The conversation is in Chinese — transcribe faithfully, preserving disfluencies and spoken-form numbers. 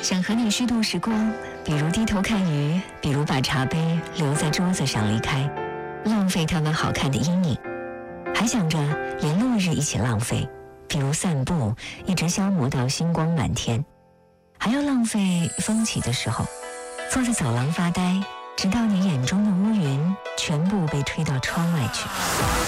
想和你虚度时光，比如低头看鱼，比如把茶杯留在桌子上离开，浪费他们好看的阴影。还想着连落日一起浪费，比如散步一直消磨到星光满天。还要浪费风起的时候，坐在走廊发呆，直到你眼中的乌云全部被推到窗外去。